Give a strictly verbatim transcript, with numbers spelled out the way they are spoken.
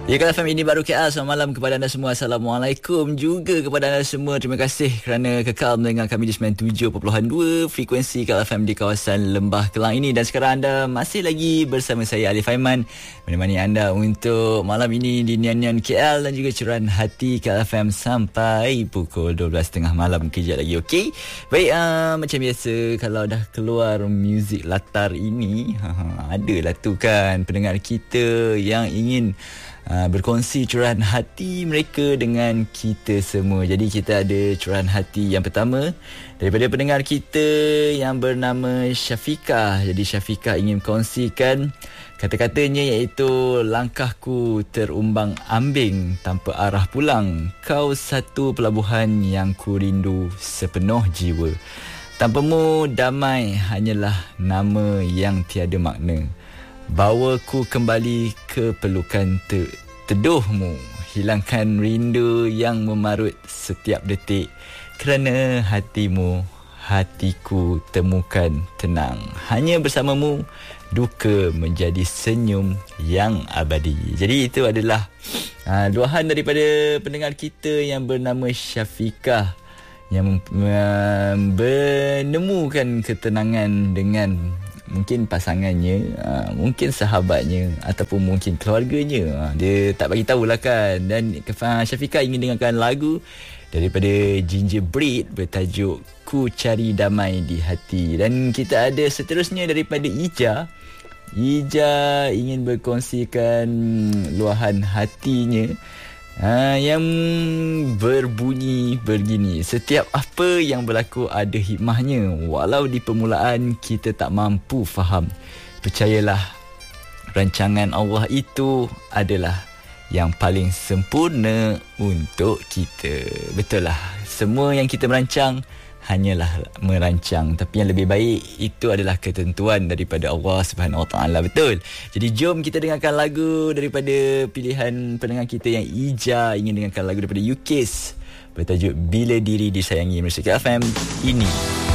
Ya, K L F M ini baru K L. Selamat malam kepada anda semua. Assalamualaikum juga kepada anda semua. Terima kasih kerana kekal mendengar kami di sembilan puluh tujuh perpuluhan dua frekuensi K L F M di kawasan Lembah Kelang ini. Dan sekarang anda masih lagi bersama saya, Alif Aiman, menemani anda untuk malam ini di Nian-Nian K L dan juga curahan hati K L F M sampai pukul dua belas tiga puluh malam kejap lagi. Okey. Baik, uh, macam biasa kalau dah keluar muzik latar ini, ha, adalah tu kan pendengar kita yang ingin Uh, berkongsi curahan hati mereka dengan kita semua. Jadi kita ada curahan hati yang pertama daripada pendengar kita yang bernama Syafiqah. Jadi Syafiqah ingin kongsikan kata-katanya iaitu, langkahku terumbang ambing tanpa arah pulang, kau satu pelabuhan yang ku rindu sepenuh jiwa. Tanpamu damai hanyalah nama yang tiada makna. Bawaku kembali ke pelukan te- teduhmu, hilangkan rindu yang memarut setiap detik. Kerana hatimu, hatiku temukan tenang. Hanya bersamamu, duka menjadi senyum yang abadi. Jadi itu adalah uh, luahan daripada pendengar kita yang bernama Syafiqah, yang uh, menemukan ketenangan dengan mungkin pasangannya, uh, mungkin sahabatnya ataupun mungkin keluarganya. Uh, dia tak bagi tahulah kan. Dan Syafiqah ingin dengarkan lagu daripada Ginger Breed bertajuk Ku Cari Damai di Hati. Dan kita ada seterusnya daripada Ija. Ija ingin berkongsikan luahan hatinya, Ha, yang berbunyi begini. Setiap apa yang berlaku ada hikmahnya. Walau di permulaan kita tak mampu faham, percayalah, rancangan Allah itu adalah yang paling sempurna untuk kita. Betul lah, semua yang kita merancang hanyalah merancang, tapi yang lebih baik itu adalah ketentuan daripada Allah Subhanahu Wa Taala. Betul. Jadi jom kita dengarkan lagu daripada pilihan pendengar kita yang Ija ingin dengarkan lagu daripada U K S bertajuk Bila Diri Disayangi. Musik K L F M ini